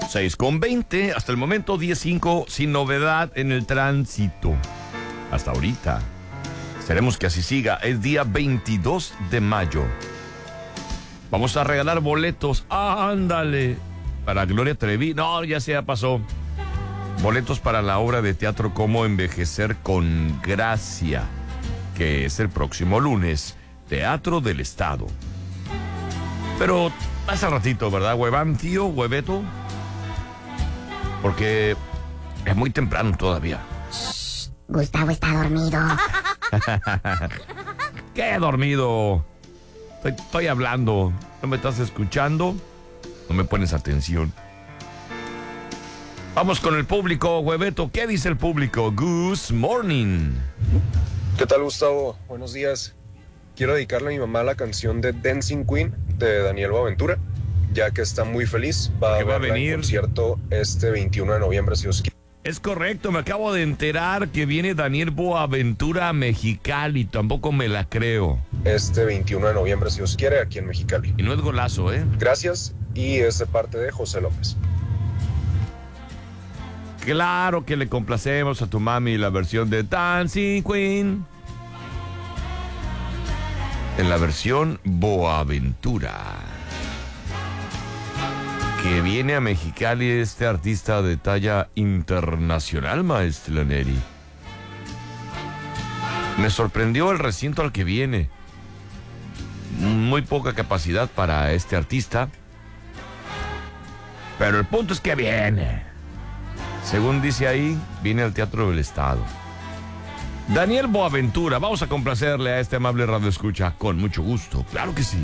6:20, hasta el momento 10:05, sin novedad en el tránsito. Hasta ahorita. Esperemos que así siga. Es día 22 de mayo. Vamos a regalar boletos. ¡Ándale! Para Gloria Trevi. No, ya se pasó. Boletos para la obra de teatro Cómo envejecer con gracia, que es el próximo lunes. Teatro del Estado. Pero hace ratito, ¿verdad, hueván, tío, hueveto? Porque es muy temprano todavía. Shh, Gustavo está dormido. ¿Qué dormido? Estoy hablando. ¿No me estás escuchando? No me pones atención. Vamos con el público, hueveto. ¿Qué dice el público? Good morning. ¿Qué tal, Gustavo? Buenos días. Quiero dedicarle a mi mamá la canción de Dancing Queen de Daniel Boaventura, ya que está muy feliz. Va a venir en concierto este 21 de noviembre, si Dios quiere. Es correcto, me acabo de enterar que viene Daniel Boaventura a Mexicali. Tampoco me la creo. Este 21 de noviembre, si Dios quiere, aquí en Mexicali. Y no es golazo, ¿eh? Gracias, y es de parte de José López. Claro que le complacemos a tu mami la versión de Dancing Queen. En la versión Boaventura. Que viene a Mexicali este artista de talla internacional, maestro Neri. Me sorprendió el recinto al que viene. Muy poca capacidad para este artista. Pero el punto es que viene. Según dice ahí, viene al Teatro del Estado. Daniel Boaventura, vamos a complacerle a este amable radioescucha con mucho gusto. Claro que sí.